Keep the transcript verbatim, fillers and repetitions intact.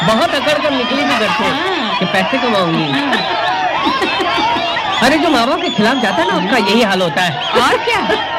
बहुत अकड़ कर निकली थी घर से कि पैसे कमाऊंगी। अरे जो माँ बाप के खिलाफ जाता है ना उसका यही हाल होता है। और क्या।